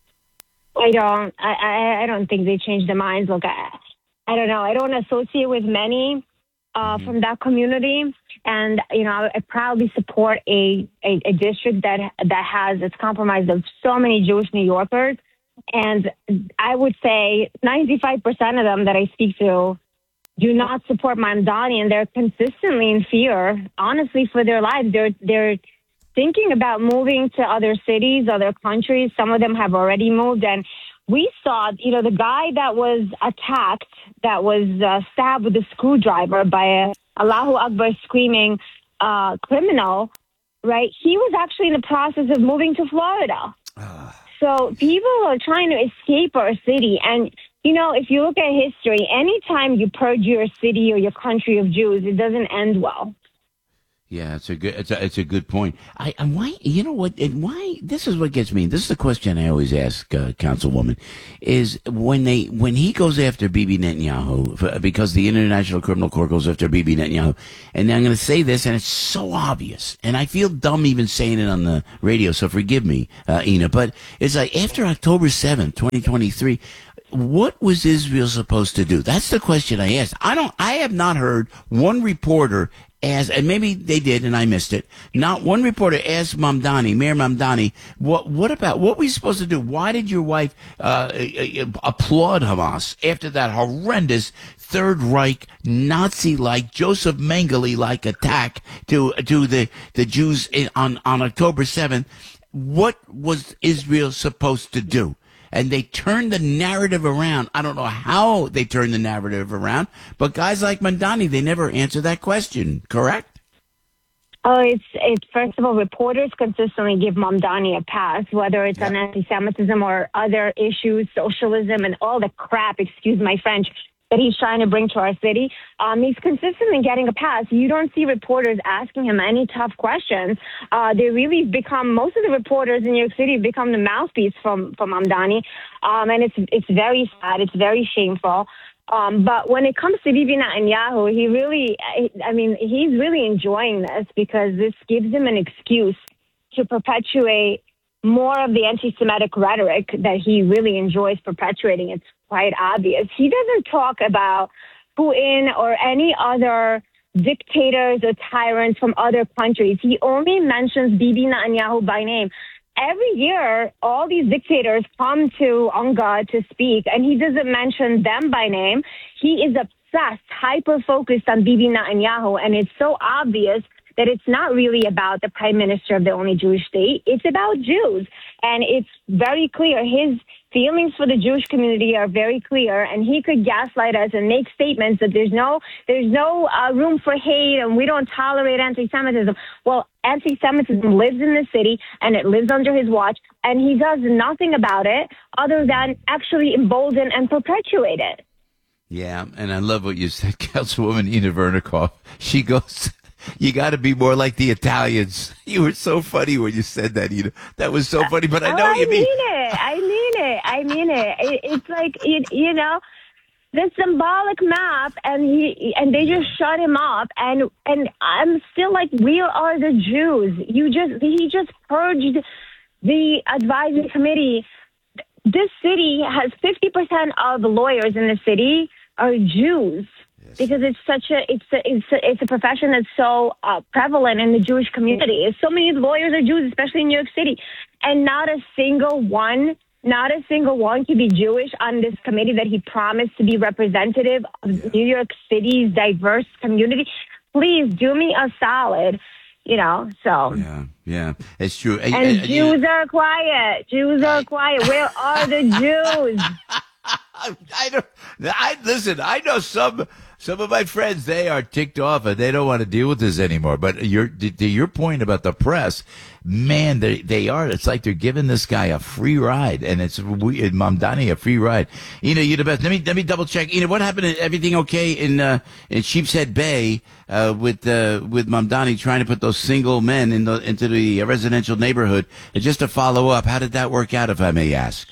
S12: I don't. I, I, I don't think they changed their minds. Look, I, I don't know. I don't associate with many uh, mm-hmm. from that community, and you know, I, I proudly support a, a, a district that that has it's comprised of so many Jewish New Yorkers, and I would say ninety-five percent of them that I speak to do not support Mamdani, and they're consistently in fear, honestly, for their lives. They're they're thinking about moving to other cities, other countries. Some of them have already moved. And we saw, you know, the guy that was attacked, that was uh, stabbed with a screwdriver by a Allahu Akbar screaming uh, criminal, right? He was actually in the process of moving to Florida. So people are trying to escape our city. And, you know, if you look at history, anytime you purge your city or your country of Jews, it doesn't end well.
S1: Yeah, it's a good. It's a, it's a good point. I, and why? You know what? And why? This is what gets me. This is the question I always ask, uh, Councilwoman, is when they when he goes after Bibi Netanyahu for, because the International Criminal Court goes after Bibi Netanyahu, and I'm going to say this, and it's so obvious, and I feel dumb even saying it on the radio, so forgive me, uh, Ina, but it's like after October seventh, twenty twenty-three. What was Israel supposed to do? That's the question I asked. I don't. I have not heard one reporter ask, and maybe they did, and I missed it. Not one reporter asked Mamdani, Mayor Mamdani, what what about what were we supposed to do? Why did your wife uh, applaud Hamas after that horrendous Third Reich Nazi-like Joseph Mengele-like attack to to the the Jews in, on on October seventh? What was Israel supposed to do? And they turned the narrative around. I don't know how they turned the narrative around, but guys like Mamdani, they never answer that question, correct?
S12: Oh, it's, it's first of all, reporters consistently give Mamdani a pass, whether it's yeah. on anti-Semitism or other issues, socialism, and all the crap, excuse my French, that he's trying to bring to our city. Um, he's consistently getting a pass. You don't see reporters asking him any tough questions. Uh, they really become, most of the reporters in New York City become the mouthpiece from, from Mamdani. Um, and it's, it's very sad. It's very shameful. Um, but when it comes to Bibi Netanyahu, he really, I mean, he's really enjoying this because this gives him an excuse to perpetuate more of the anti-Semitic rhetoric that he really enjoys perpetuating. It's quite obvious. He doesn't talk about Putin or any other dictators or tyrants from other countries. He only mentions Bibi Netanyahu by name. Every year, all these dictators come to UNGA to speak, and he doesn't mention them by name. He is obsessed, hyper-focused on Bibi Netanyahu, and it's so obvious that it's not really about the prime minister of the only Jewish state. It's about Jews. And it's very clear. His feelings for the Jewish community are very clear, and he could gaslight us and make statements that there's no there's no uh, room for hate and we don't tolerate anti-Semitism. Well, anti-Semitism lives in the city, and it lives under his watch, and he does nothing about it other than actually embolden and perpetuate it.
S1: Yeah, and I love what you said, Councilwoman Ina Vernikov. She goes... You got to be more like the Italians. You were so funny when you said that, Ina. That was so funny, but I know
S12: oh,
S1: what you
S12: I
S1: mean.
S12: mean it. I mean it. I mean it. it it's like, it, you know, the symbolic map, and he and they just shut him up. And and I'm still like, where are the Jews? You just he just purged the advisory committee. This city has fifty percent of the lawyers in the city are Jews. Because it's such a it's a, it's a, it's a profession that's so uh, prevalent in the Jewish community. So many lawyers are Jews, especially in New York City, and not a single one, not a single one can be Jewish on this committee that he promised to be representative of New York City's diverse community. Please do me a solid, you know. So
S1: yeah, yeah, it's true.
S12: And,
S1: and, and
S12: Jews
S1: you know,
S12: are quiet. Jews are quiet. Where are the Jews?
S1: I, I don't. I listen. I know some. Some of my friends, they are ticked off and they don't want to deal with this anymore. But your, to your point about the press, man, they, they are. It's like they're giving this guy a free ride, and it's we, Mamdani a free ride. Ina, you're the best. Let me let me double check. Ina, what happened? Everything okay in uh, in Sheepshead Bay uh, with uh, with Mamdani trying to put those single men in the, into the residential neighborhood? And just to follow up, how did that work out, if I may ask?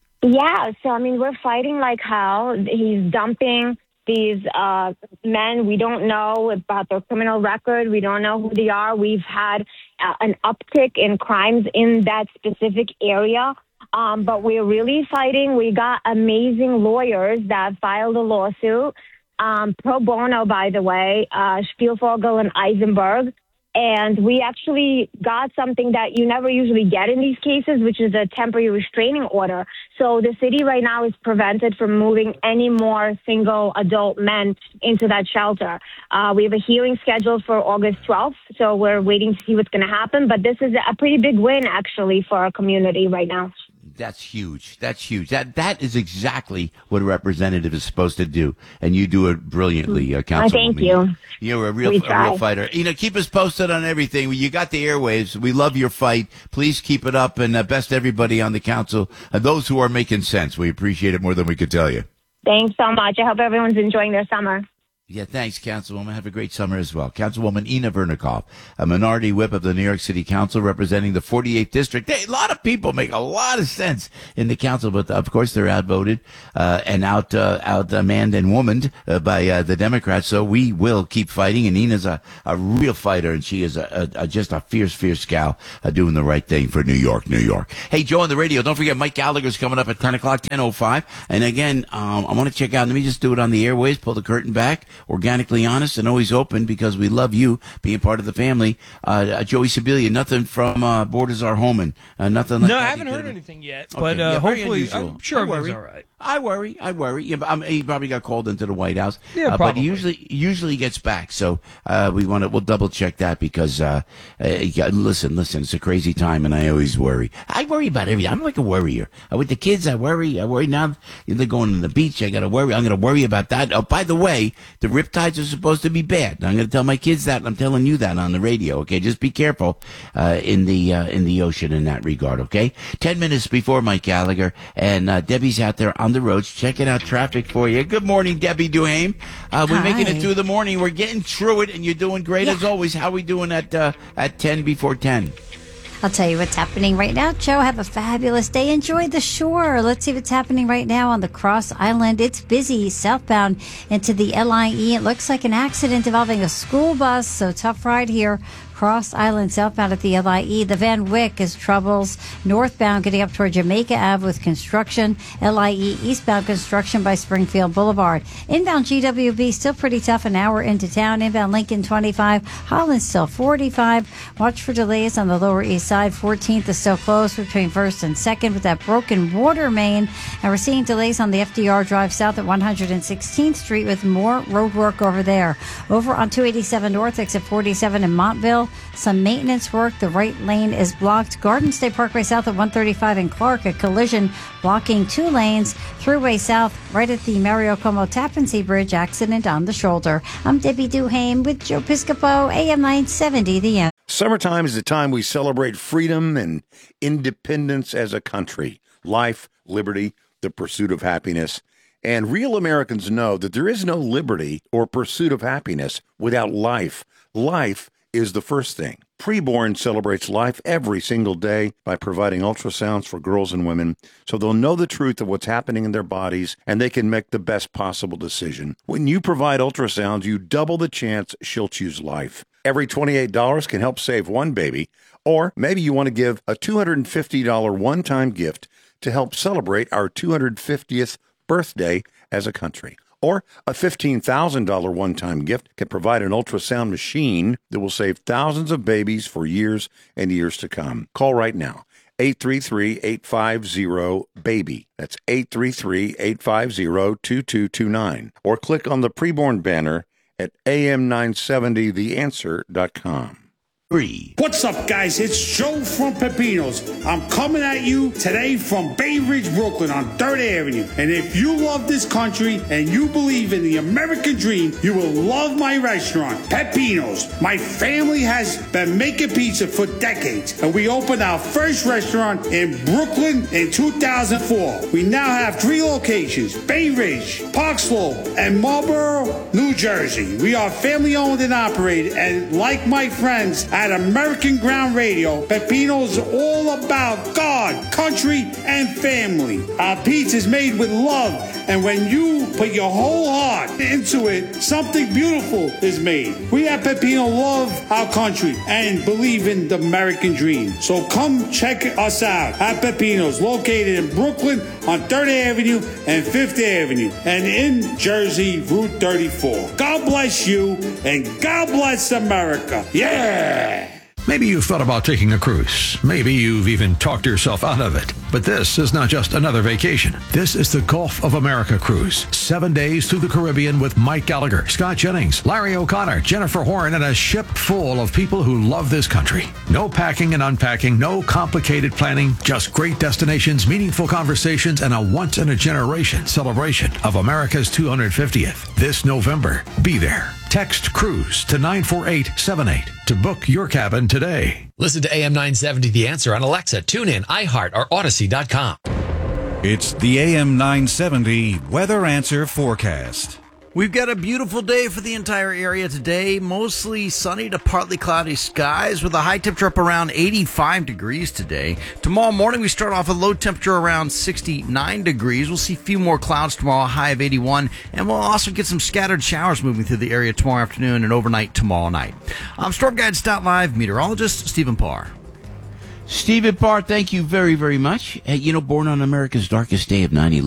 S12: Yeah, so I mean, we're fighting like hell. He's dumping these uh, men. We don't know about their criminal record. We don't know who they are. We've had uh, an uptick in crimes in that specific area. Um, but we're really fighting. We got amazing lawyers that filed a lawsuit, um, pro bono, by the way, uh, Spielvogel and Eisenberg. And we actually got something that you never usually get in these cases, which is a temporary restraining order. So the city right now is prevented from moving any more single adult men into that shelter. Uh, we have a hearing scheduled for August twelfth, so we're waiting to see what's going to happen. But this is a pretty big win, actually, for our community right now.
S1: That's huge. That's huge. That that is exactly what a representative is supposed to do, and you do it brilliantly, uh, Councilwoman.
S12: Thank you.
S1: You're a real,
S12: We
S1: a
S12: try.
S1: real fighter. You know, keep us posted on everything. You got the airwaves. We love your fight. Please keep it up, and uh, best everybody on the council, and those who are making sense. We appreciate it more than we could tell you.
S12: Thanks so much. I hope everyone's enjoying their summer.
S1: Yeah, thanks, Councilwoman. Have a great summer as well. Councilwoman Ina Vernikov, a minority whip of the New York City Council representing the forty-eighth District. Hey, a lot of people make a lot of sense in the council, but of course they're outvoted uh, and out uh, out uh, manned and womaned uh, by uh, the Democrats. So we will keep fighting. And Ina's a, a real fighter, and she is a, a, a just a fierce, fierce gal uh, doing the right thing for New York, New York. Hey, Joe on the radio. Don't forget Mike Gallagher's coming up at ten o'clock, ten oh five. And again, um, I want to check out. Let me just do it on the airways. Pull the curtain back. Organically honest and always open because we love you being part of the family. Uh, Joey Sibilia, nothing from uh, Borders Are Homan. Uh, nothing like
S10: no,
S1: that.
S10: I haven't heard
S1: could've...
S10: anything yet,
S1: Okay,
S10: but uh,
S1: yeah, very
S10: hopefully,
S1: unusual.
S10: I'm sure
S1: I
S10: everything's
S1: worry.
S10: all right.
S1: I worry. I worry. Yeah, but, um, he probably got called into the White House.
S10: Yeah,
S1: uh,
S10: probably.
S1: But he usually usually gets back. So uh, we want to. We'll double check that because uh, uh, yeah, listen, listen. It's a crazy time, and I always worry. I worry about everything. I'm like a worrier. Uh, with the kids, I worry. I worry now. They're going to the beach. I got to worry. I'm going to worry about that. Oh, by the way, the The riptides are supposed to be bad. I'm going to tell my kids that. And I'm telling you that on the radio. Okay, just be careful uh, in the uh, in the ocean in that regard. Okay, ten minutes before Mike Gallagher, and uh, Debbie's out there on the roads checking out traffic for you. Good morning, Debbie Duhame. Uh, we're
S4: Hi.
S1: making it through the morning. We're getting through it, and you're doing great
S4: Yeah.
S1: as always. How are we doing at uh, at ten before ten?
S4: I'll tell you what's happening right now, Joe. Have a fabulous day. Enjoy the shore. Let's see what's happening right now on the Cross Island. It's busy southbound into the L I E. It looks like an accident involving a school bus, so tough ride here. Cross Island southbound at the L I E. The Van Wyck is troubles. Northbound getting up toward Jamaica Ave with construction. L I E eastbound construction by Springfield Boulevard. Inbound G W B still pretty tough an hour into town. Inbound Lincoln twenty-five. Holland still forty-five. Watch for delays on the Lower East Side. fourteenth is still closed between first and second with that broken water main. And we're seeing delays on the F D R Drive south at one hundred sixteenth Street with more road work over there. Over on two eighty-seven North, exit forty-seven in Montville. Some maintenance work. The right lane is blocked. Garden State Parkway south at one thirty-five in Clark. A collision blocking two lanes. Thruway south right at the Mario Como Tappan Zee Bridge. Accident on the shoulder. I'm Debbie Duhame with Joe Piscopo, A M nine seventy, The End.
S11: Summertime is the time we celebrate freedom and independence as a country. Life, liberty, the pursuit of happiness. And real Americans know that there is no liberty or pursuit of happiness without life. Life is the first thing. Preborn celebrates life every single day by providing ultrasounds for girls and women so they'll know the truth of what's happening in their bodies and they can make the best possible decision. When you provide ultrasounds, you double the chance she'll choose life. Every twenty-eight dollars can help save one baby, or maybe you want to give a two hundred fifty dollars one-time gift to help celebrate our two hundred fiftieth birthday as a country. Or a fifteen thousand dollars one-time gift can provide an ultrasound machine that will save thousands of babies for years and years to come. Call right now, eight three three, eight five zero, BABY. That's eight three three, eight five zero, two two two nine. Or click on the preborn banner at A M nine seventy the answer dot com.
S1: Three.
S6: What's up, guys? It's Joe from Pepinos. I'm coming at you today from Bay Ridge, Brooklyn on third Avenue. And if you love this country and you believe in the American dream, you will love my restaurant, Pepinos. My family has been making pizza for decades, and we opened our first restaurant in Brooklyn in two thousand four. We now have three locations, Bay Ridge, Park Slope, and Marlboro, New Jersey. We are family owned and operated, and like my friends at American Ground Radio, Pepino is all about God, country, and family. Our pizza is made with love, and when you put your whole heart into it, something beautiful is made. We at Pepino love our country and believe in the American dream. So come check us out at Pepino's, located in Brooklyn on third Avenue and fifth Avenue, and in Jersey, Route thirty-four. God bless you, and God bless America. Yeah!
S5: Maybe you've thought about taking a cruise. Maybe you've even talked yourself out of it. But this is not just another vacation. This is the Gulf of America cruise. Seven days through the Caribbean with Mike Gallagher, Scott Jennings, Larry O'Connor, Jennifer Horn, and a ship full of people who love this country. No packing and unpacking, no complicated planning, just great destinations, meaningful conversations, and a once-in-a-generation celebration of America's two hundred fiftieth. This November, be there. Text CRUISE to nine four eight seven eight to book your cabin today.
S8: Listen to A M nine seventy The Answer on Alexa, TuneIn, iHeart, or Odyssey dot com.
S13: It's the A M nine seventy Weather Answer Forecast.
S14: We've got a beautiful day for the entire area today. Mostly sunny to partly cloudy skies with a high temperature up around eighty-five degrees today. Tomorrow morning, we start off with low temperature around sixty-nine degrees. We'll see a few more clouds tomorrow, a high of eighty-one. And we'll also get some scattered showers moving through the area tomorrow afternoon and overnight tomorrow night. I'm Storm Guide Stat Live meteorologist Stephen Parr.
S1: Stephen Parr, thank you very, very much. Hey, you know, born on America's darkest day of nine eleven.